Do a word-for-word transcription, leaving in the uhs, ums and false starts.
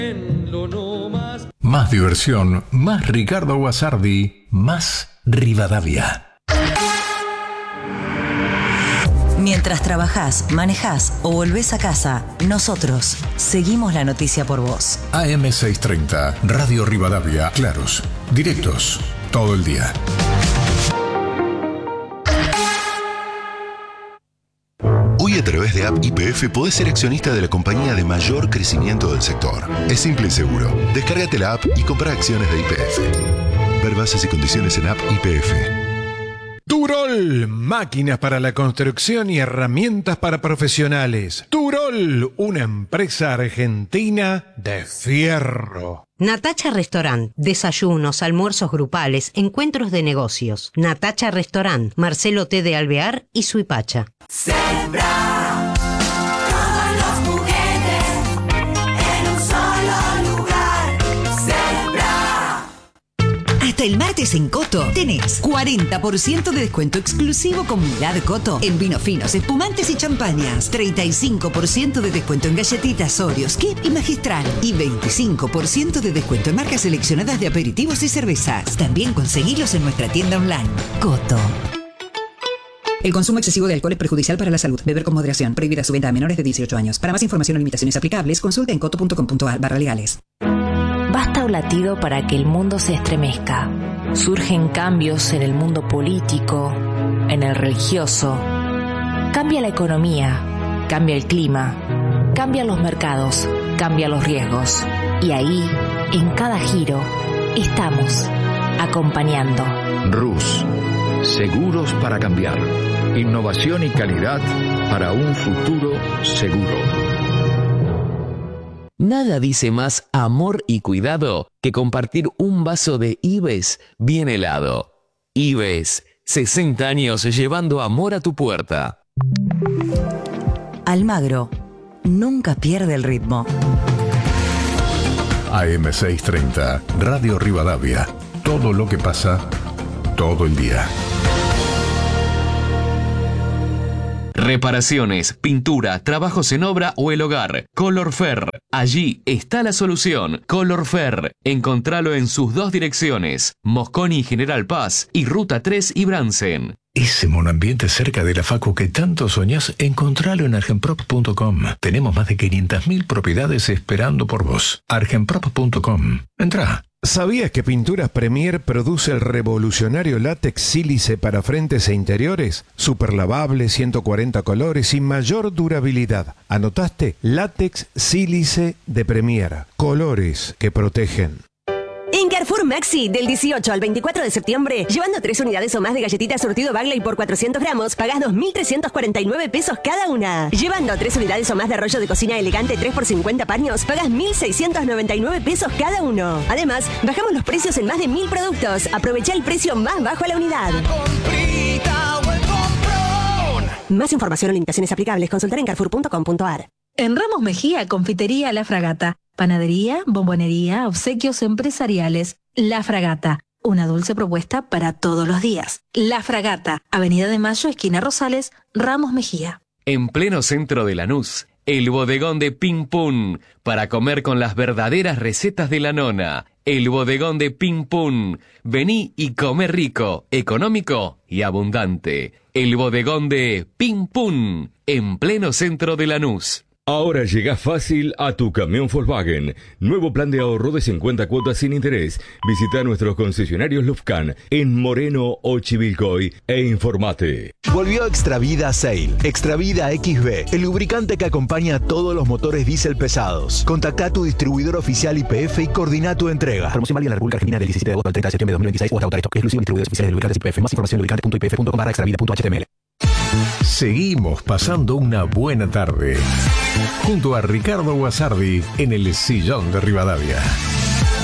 Más diversión, más Ricardo Guasardi, más Rivadavia. Mientras trabajás, manejás o volvés a casa, nosotros seguimos la noticia por vos. A M seiscientos treinta, Radio Rivadavia, claros, directos, todo el día. Hoy a través de App Y P F podés ser accionista de la compañía de mayor crecimiento del sector. Es simple y seguro. Descárgate la app y compra acciones de Y P F. Ver bases y condiciones en App Y P F. Turol, máquinas para la construcción y herramientas para profesionales. Turol, una empresa argentina de fierro. Natacha Restaurant, desayunos, almuerzos grupales, encuentros de negocios. Natacha Restaurant, Marcelo T. de Alvear y Suipacha. Sembra todos los juguetes en un solo lugar. Sembra. Hasta el martes en Coto tenés cuarenta por ciento de descuento exclusivo con Milad Coto en vinos finos, espumantes y champañas. treinta y cinco por ciento de descuento en galletitas Oreos, Kip y Magistral. Y veinticinco por ciento de descuento en marcas seleccionadas de aperitivos y cervezas. También conseguilos en nuestra tienda online. Coto. El consumo excesivo de alcohol es perjudicial para la salud. Beber con moderación. Prohibida su venta a menores de dieciocho años. Para más información o limitaciones aplicables, consulta en coto punto com punto a r barra legales. Basta un latido para que el mundo se estremezca. Surgen cambios en el mundo político, en el religioso. Cambia la economía, cambia el clima, cambian los mercados, cambian los riesgos. Y ahí, en cada giro, estamos acompañando. Rus, seguros para cambiar. Innovación y calidad para un futuro seguro. Nada dice más amor y cuidado que compartir un vaso de Ives bien helado. Ives, sesenta años llevando amor a tu puerta. Almagro, nunca pierde el ritmo. A M seiscientos treinta, Radio Rivadavia. Todo lo que pasa, todo el día. Reparaciones, pintura, trabajos en obra o el hogar. Colorfer. Allí está la solución. Colorfer. Encontralo en sus dos direcciones. Mosconi y General Paz y Ruta tres y Bransen. Ese monoambiente cerca de la facu que tanto soñás, encontralo en argenprop punto com. Tenemos más de quinientas mil propiedades esperando por vos. argenprop punto com. Entrá. ¿Sabías que Pinturas Premier produce el revolucionario látex sílice para frentes e interiores? Super lavable, ciento cuarenta colores y mayor durabilidad. ¿Anotaste? Látex sílice de Premier. Colores que protegen. En Carrefour Maxi, del dieciocho al veinticuatro de septiembre, llevando tres unidades o más de galletitas surtido Bagley por cuatrocientos gramos, pagás dos mil trescientos cuarenta y nueve pesos cada una. Llevando tres unidades o más de rollo de cocina elegante tres por cincuenta paños, pagás mil seiscientos noventa y nueve pesos cada uno. Además, bajamos los precios en más de mil productos. Aprovecha el precio más bajo a la unidad. Más información o limitaciones aplicables, consultar en carrefour punto com punto a r. En Ramos Mejía, Confitería La Fragata. Panadería, bombonería, obsequios empresariales. La Fragata. Una dulce propuesta para todos los días. La Fragata. Avenida de Mayo, esquina Rosales, Ramos Mejía. En pleno centro de Lanús, el bodegón de Ping Pum. Para comer con las verdaderas recetas de la nona. El bodegón de Ping Pum. Vení y come rico, económico y abundante. El bodegón de Ping Pum. En pleno centro de Lanús. Ahora llega fácil a tu camión Volkswagen. Nuevo plan de ahorro de cincuenta cuotas sin interés. Visita nuestros concesionarios Lufcan en Moreno o Chivilcoy e informate. Volvió Extravida Sail. Extravida X B, el lubricante que acompaña a todos los motores diésel pesados. Contacta a tu distribuidor oficial Y P F y coordina tu entrega. Promoción válida en la República Argentina del diecisiete de agosto al treinta de septiembre de dos mil veintiséis o hasta agotar esto. Exclusivo distribuidores oficiales de lubricantes Y P F. Más información en lubricante punto i p f punto com barra extravida punto h t m l. Seguimos pasando una buena tarde junto a Ricardo Guasardi en el sillón de Rivadavia.